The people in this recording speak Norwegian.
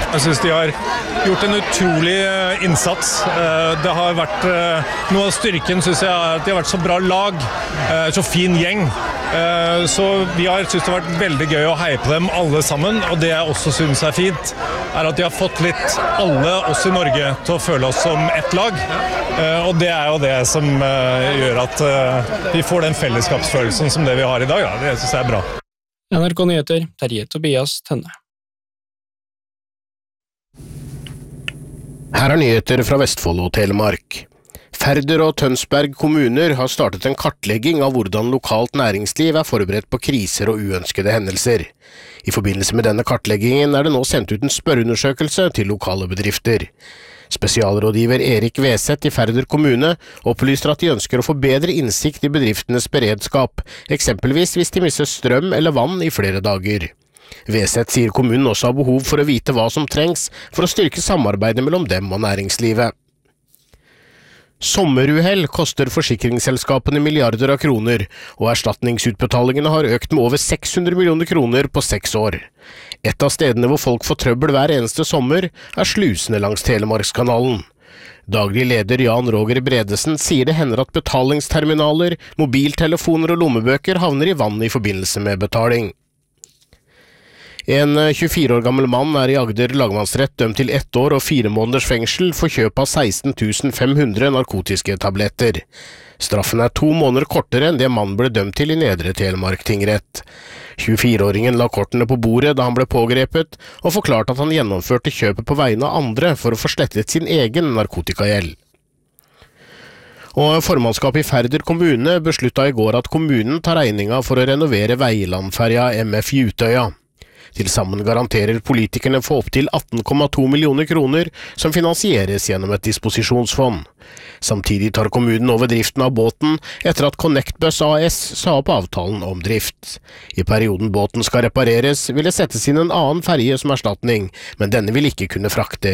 Jeg synes de har gjort en utrolig innsats. Det har vært noe av styrken, synes jeg, at de har vært så bra lag, så fin gjeng. Så vi har synes det har vært veldig gøy å heie på dem alle sammen, og det jeg også synes er fint, er at de har fått litt alle oss i Norge til å føle oss som ett lag. Og det er jo det som gjør at vi får den fellesskapsfølelsen som det vi har i dag. Det synes jeg er bra. NRK Nyheter, Terje Tobias Tønne. Her er nyheter fra Vestfold og Telemark. Færder og Tønsberg kommuner har startet en kartlegging av hvordan lokalt næringsliv er forberedt på kriser og uønskede hendelser. I forbindelse med denne kartleggingen er det nå sendt ut en spørreundersøkelse til lokale bedrifter. Spesialrådgiver Erik Veseth i Færder kommune opplyser at de ønsker å få bedre innsikt i bedriftenes beredskap, eksempelvis hvis de mister strøm eller vann i flere dager. Veseth sier kommunen også har behov for å vite hva som trengs for å styrke samarbeidet mellom dem og næringslivet. Sommeruhell koster forsikringsselskapene milliarder av kroner, og erstatningsutbetalingene har økt med over 600 millioner kroner på 6 år. Et av stedene hvor folk får trøbbel hver eneste sommer er slusene langs Telemarkskanalen. Daglig leder Jan Roger Bredesen sier det hender at betalingsterminaler, mobiltelefoner og lommebøker havner i vann i forbindelse med betaling. En 24 år gammel mann er i Agder lagmannsrett dømt til 1 år og 4 måneders fengsel for kjøp av 16 500 narkotiske tabletter. Straffen er 2 måneder kortere enn det mannen ble dømt til i Nedre Telemark tingrett. 24-åringen la kortene på bordet da han ble pågrepet, og forklarte at han gjennomførte kjøpet på vegne av andre for å få slettet sin egen narkotikagjeld. Og formannskapet i Færder kommune besluttet i går at kommunen tar regninga for å renovere Veilandferja MF i Utøya. Til sammen garanterer politikerne for opp til 18,2 millioner kroner som finansieres gjennom et disposisjonsfond. Samtidig tar kommunen over driften av båten etter at Connectbus AS sa opp avtalen om drift. I perioden båten skal repareres vil det settes inn en annen ferje som erstatning, men denne vil ikke kunne frakte